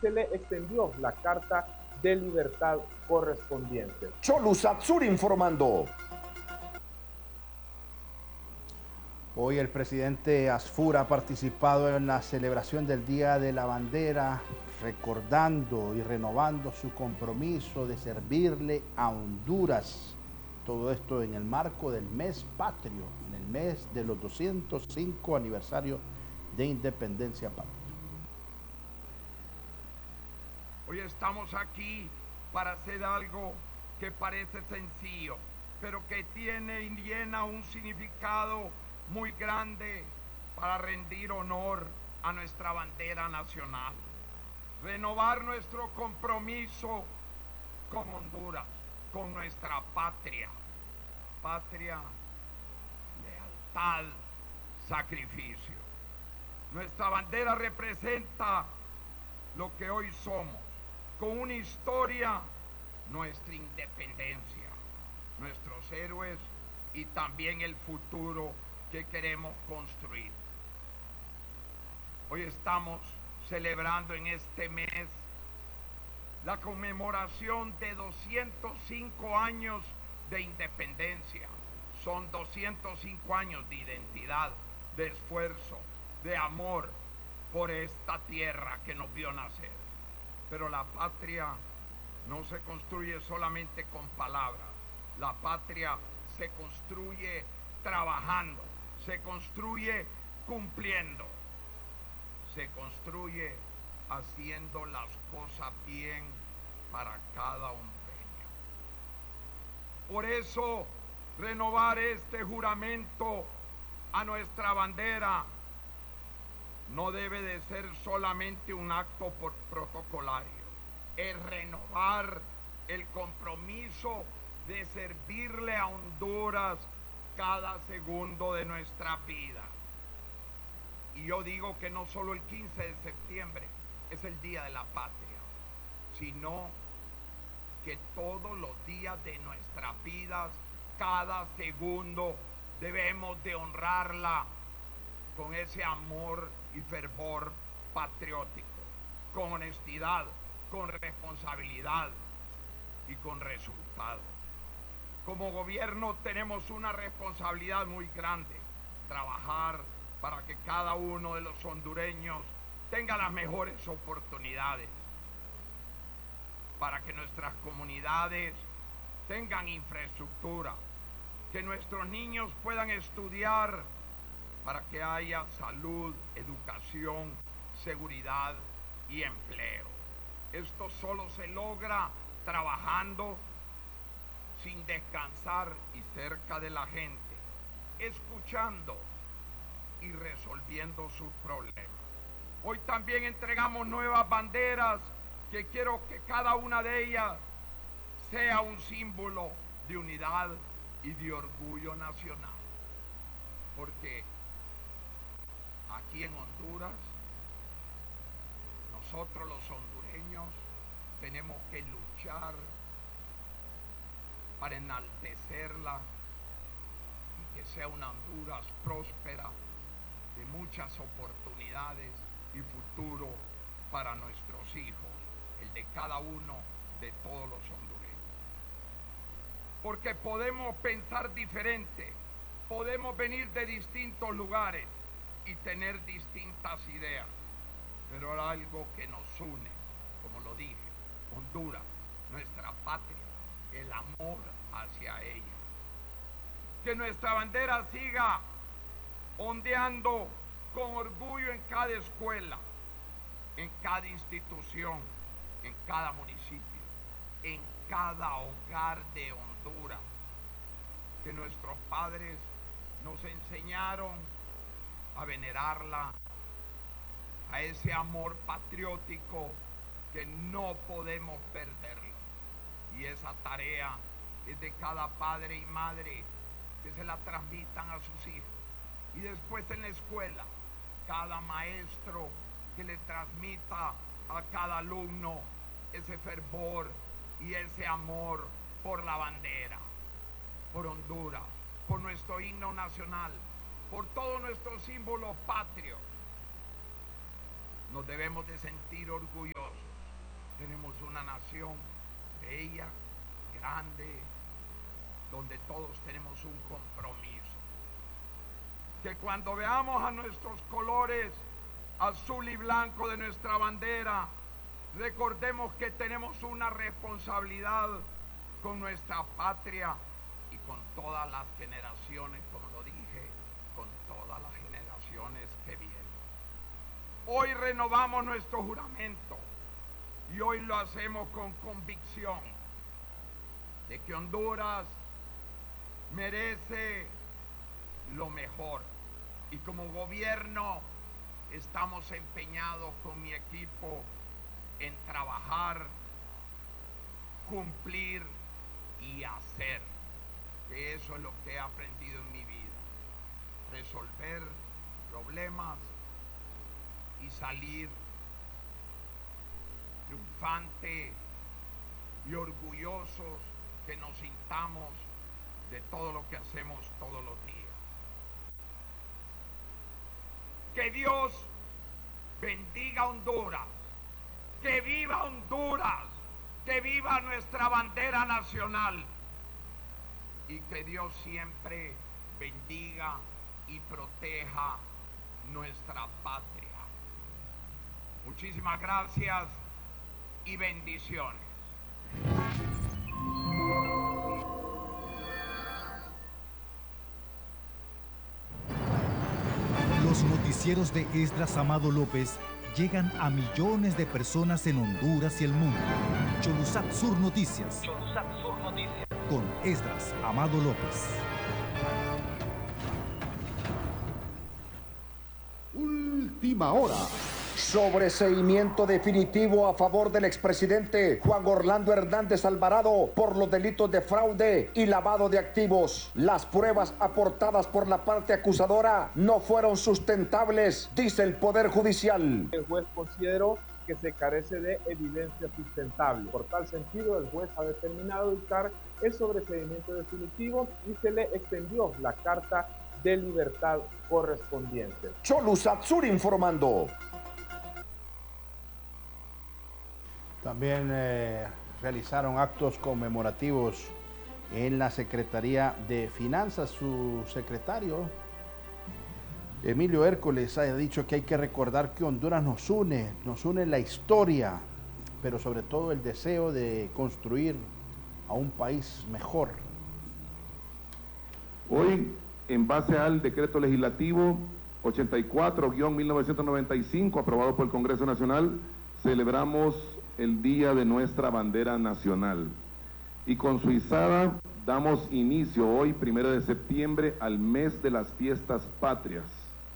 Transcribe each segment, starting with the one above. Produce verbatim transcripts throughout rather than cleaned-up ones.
se le extendió la carta de libertad correspondiente. Cholu Satsur informando. Hoy el presidente Asfur ha participado en la celebración del Día de la Bandera, recordando y renovando su compromiso de servirle a Honduras. Todo esto en el marco del mes patrio, en el mes de los doscientos cinco aniversario de independencia patria. Hoy estamos aquí para hacer algo que parece sencillo, pero que tiene y llena un significado muy grande para rendir honor a nuestra bandera nacional. Renovar nuestro compromiso con Honduras, con nuestra patria. Patria, lealtad, sacrificio. Nuestra bandera representa lo que hoy somos, con una historia, nuestra independencia, nuestros héroes y también el futuro que queremos construir. Hoy estamos celebrando en este mes la conmemoración de doscientos cinco años de independencia. Son doscientos cinco años de identidad, de esfuerzo, de amor por esta tierra que nos vio nacer. Pero la patria no se construye solamente con palabras. La patria se construye trabajando, se construye cumpliendo, se construye haciendo las cosas bien para cada hondureño. Por eso, renovar este juramento a nuestra bandera no debe de ser solamente un acto por protocolario, es renovar el compromiso de servirle a Honduras cada segundo de nuestra vida. Y yo digo que no solo el quince de septiembre es el Día de la Patria, sino que todos los días de nuestras vidas, cada segundo, debemos de honrarla con ese amor y fervor patriótico, con honestidad, con responsabilidad y con resultados. Como gobierno tenemos una responsabilidad muy grande, trabajar para que cada uno de los hondureños tenga las mejores oportunidades, para que nuestras comunidades tengan infraestructura, que nuestros niños puedan estudiar, para que haya salud, educación, seguridad y empleo. Esto solo se logra trabajando sin descansar y cerca de la gente, escuchando y resolviendo sus problemas. Hoy también entregamos nuevas banderas que quiero que cada una de ellas sea un símbolo de unidad y de orgullo nacional. Porque aquí en Honduras, nosotros los hondureños tenemos que luchar para enaltecerla y que sea una Honduras próspera, de muchas oportunidades y futuro para nuestros hijos, el de cada uno de todos los hondureños. Porque podemos pensar diferente, podemos venir de distintos lugares y tener distintas ideas, pero hay algo que nos une, como lo dije, Honduras, nuestra patria, el amor hacia ella. Que nuestra bandera siga ondeando con orgullo en cada escuela, en cada institución, en cada municipio, en cada hogar de Honduras. Que nuestros padres nos enseñaron a venerarla, a ese amor patriótico que no podemos perderlo. Y esa tarea es de cada padre y madre, que se la transmitan a sus hijos. Y después en la escuela, cada maestro que le transmita a cada alumno ese fervor y ese amor por la bandera, por Honduras, por nuestro himno nacional, por todos nuestros símbolos patrios. Nos debemos de sentir orgullosos somos una nación bella, grande, donde todos tenemos un compromiso. Que cuando veamos a nuestros colores azul y blanco de nuestra bandera, recordemos que tenemos una responsabilidad con nuestra patria y con todas las generaciones, como lo dije, con todas las generaciones que vienen. Hoy renovamos nuestro juramento y hoy lo hacemos con convicción de que Honduras merece lo mejor, y como gobierno estamos empeñados con mi equipo en trabajar, cumplir y hacer, que eso es lo que he aprendido en mi vida, resolver problemas y salir triunfante y orgullosos, que nos sintamos de todo lo que hacemos todos los días. Que Dios bendiga a Honduras, que viva Honduras, que viva nuestra bandera nacional, y que Dios siempre bendiga y proteja nuestra patria. Muchísimas gracias y bendiciones. Los noticieros de Esdras Amado López llegan a millones de personas en Honduras y el mundo. Cholusat Sur Noticias. Cholusat Sur Noticias. Con Esdras Amado López. Última hora. Sobreseimiento definitivo a favor del expresidente Juan Orlando Hernández Alvarado por los delitos de fraude y lavado de activos. Las pruebas aportadas por la parte acusadora no fueron sustentables, dice el Poder Judicial. El juez consideró que se carece de evidencia sustentable. Por tal sentido, el juez ha determinado dictar el sobreseimiento definitivo y se le extendió la carta de libertad correspondiente. Cholusat Sur informando. También eh, realizaron actos conmemorativos en la Secretaría de Finanzas. Su secretario, Emilio Hércules, ha dicho que hay que recordar que Honduras nos une, nos une la historia, pero sobre todo el deseo de construir a un país mejor. Hoy, en base al decreto legislativo ochenta y cuatro guión mil novecientos noventa y cinco, aprobado por el Congreso Nacional, celebramos el Día de nuestra Bandera Nacional. Y con su izada damos inicio hoy, primero de septiembre, al mes de las fiestas patrias.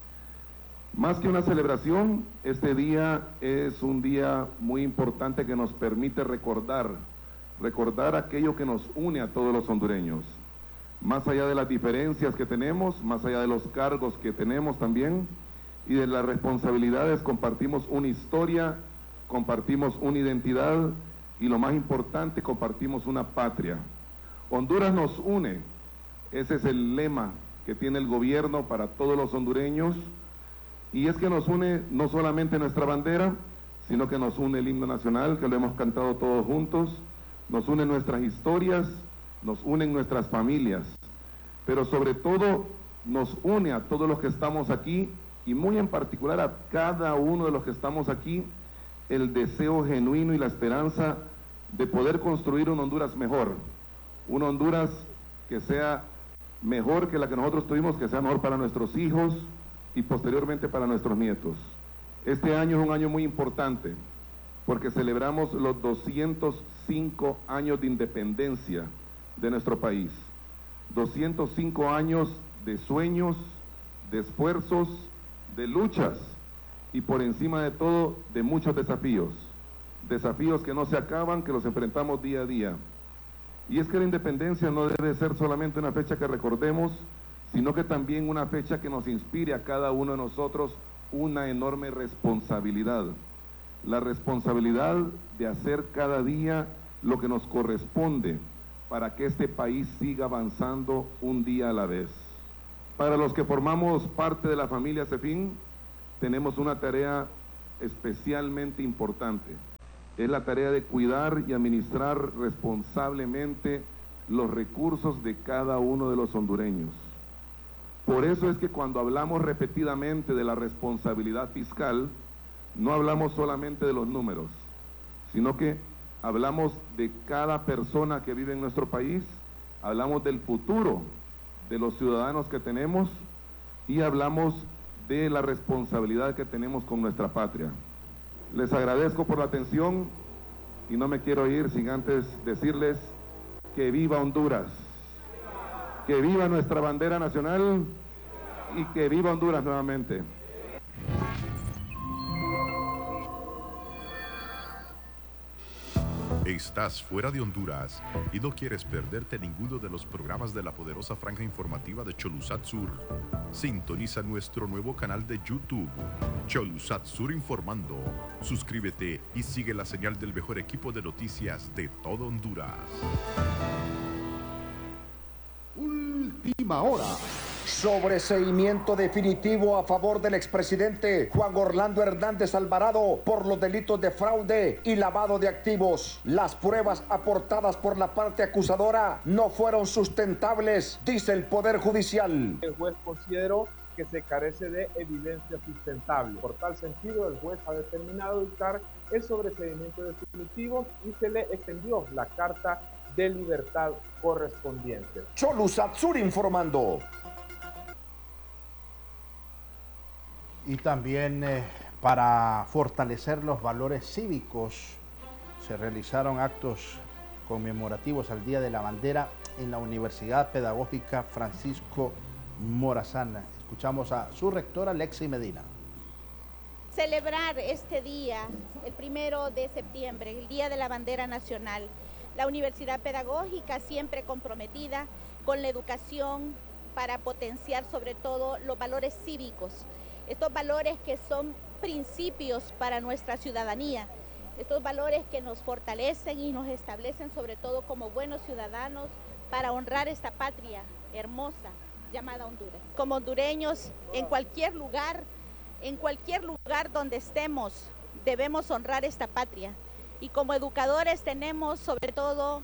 Más que una celebración, este día es un día muy importante que nos permite recordar, recordar aquello que nos une a todos los hondureños. Más allá de las diferencias que tenemos, más allá de los cargos que tenemos también, y de las responsabilidades, compartimos una historia, compartimos una identidad y lo más importante, compartimos una patria. Honduras nos une, ese es el lema que tiene el gobierno para todos los hondureños, y es que nos une no solamente nuestra bandera, sino que nos une el himno nacional, que lo hemos cantado todos juntos, nos unen nuestras historias, nos unen nuestras familias, pero sobre todo nos une a todos los que estamos aquí, y muy en particular a cada uno de los que estamos aquí, el deseo genuino y la esperanza de poder construir una Honduras mejor, una Honduras que sea mejor que la que nosotros tuvimos, que sea mejor para nuestros hijos y posteriormente para nuestros nietos. Este año es un año muy importante porque celebramos los doscientos cinco años de independencia de nuestro país, doscientos cinco años de sueños, de esfuerzos, de luchas, y por encima de todo, de muchos desafíos, desafíos que no se acaban, que los enfrentamos día a día. Y es que la independencia no debe ser solamente una fecha que recordemos, sino que también una fecha que nos inspire a cada uno de nosotros una enorme responsabilidad. La responsabilidad de hacer cada día lo que nos corresponde para que este país siga avanzando un día a la vez. Para los que formamos parte de la familia CEFIN, tenemos una tarea especialmente importante, es la tarea de cuidar y administrar responsablemente los recursos de cada uno de los hondureños. Por eso es que cuando hablamos repetidamente de la responsabilidad fiscal, no hablamos solamente de los números, sino que hablamos de cada persona que vive en nuestro país, hablamos del futuro de los ciudadanos que tenemos y hablamos de la responsabilidad que tenemos con nuestra patria. Les agradezco por la atención y no me quiero ir sin antes decirles que viva Honduras, que viva nuestra bandera nacional y que viva Honduras nuevamente. Estás fuera de Honduras y no quieres perderte ninguno de los programas de la poderosa franja informativa de Cholusat Sur. Sintoniza nuestro nuevo canal de YouTube, Cholusat Sur Informando. Suscríbete y sigue la señal del mejor equipo de noticias de todo Honduras. Última hora. Sobreseimiento definitivo a favor del expresidente Juan Orlando Hernández Alvarado por los delitos de fraude y lavado de activos. Las pruebas aportadas por la parte acusadora no fueron sustentables, dice el Poder Judicial. El juez consideró que se carece de evidencia sustentable. Por tal sentido, el juez ha determinado dictar el sobreseimiento definitivo y se le extendió la carta de libertad correspondiente. Cholusat Sur informando. Y también eh, para fortalecer los valores cívicos se realizaron actos conmemorativos al Día de la Bandera en la Universidad Pedagógica Francisco Morazán. Escuchamos a su rectora, Lexi Medina. Celebrar este día, el primero de septiembre, el Día de la Bandera Nacional. La Universidad Pedagógica siempre comprometida con la educación para potenciar sobre todo los valores cívicos. Estos valores que son principios para nuestra ciudadanía, estos valores que nos fortalecen y nos establecen sobre todo como buenos ciudadanos para honrar esta patria hermosa llamada Honduras. Como hondureños, en cualquier lugar, en cualquier lugar donde estemos, debemos honrar esta patria. Y como educadores tenemos sobre todo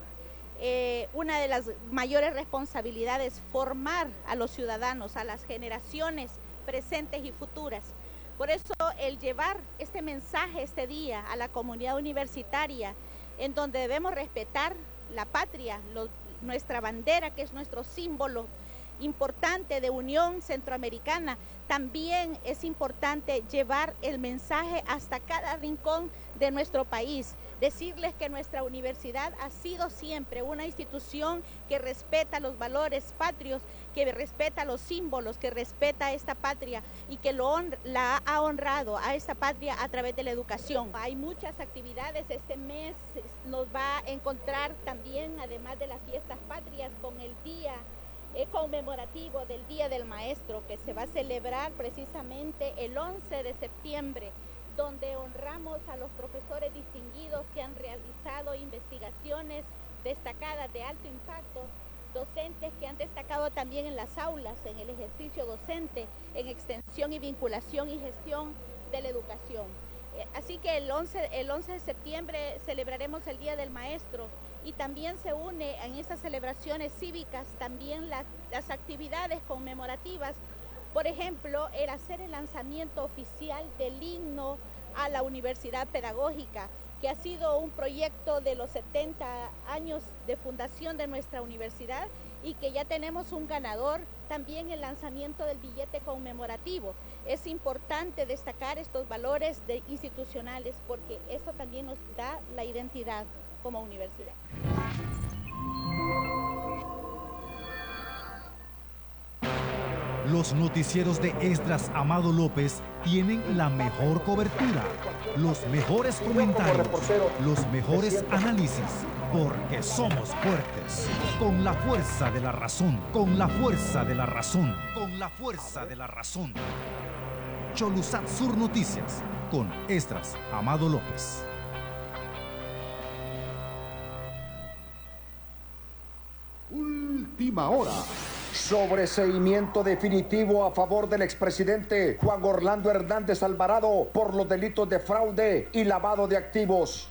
eh, una de las mayores responsabilidades, formar a los ciudadanos, a las generaciones presentes y futuras. Por eso el llevar este mensaje este día a la comunidad universitaria, en donde debemos respetar la patria, lo, nuestra bandera, que es nuestro símbolo importante de unión centroamericana, también es importante llevar el mensaje hasta cada rincón de nuestro país, decirles que nuestra universidad ha sido siempre una institución que respeta los valores patrios, que respeta los símbolos, que respeta a esta patria y que lo honra, la ha honrado a esta patria a través de la educación. Hay muchas actividades, este mes nos va a encontrar también, además de las fiestas patrias, con el día eh, conmemorativo del Día del Maestro, que se va a celebrar precisamente el once de septiembre, donde honramos a los profesores distinguidos que han realizado investigaciones destacadas de alto impacto, docentes que han destacado también en las aulas, en el ejercicio docente, en extensión y vinculación y gestión de la educación. Así que el once, el once de septiembre celebraremos el Día del Maestro y también se une en estas celebraciones cívicas también las, las actividades conmemorativas. Por ejemplo, el hacer el lanzamiento oficial del himno a la Universidad Pedagógica, que ha sido un proyecto de los setenta años de fundación de nuestra universidad y que ya tenemos un ganador, también el lanzamiento del billete conmemorativo. Es importante destacar estos valores de institucionales porque eso también nos da la identidad como universidad. Los noticieros de Esdras Amado López tienen la mejor cobertura, los mejores comentarios, los mejores análisis, porque somos fuertes, con la fuerza de la razón, con la fuerza de la razón, con la fuerza de la razón. Cholusat Sur Noticias, con Esdras Amado López. Última hora. Sobreseimiento definitivo a favor del expresidente Juan Orlando Hernández Alvarado por los delitos de fraude y lavado de activos.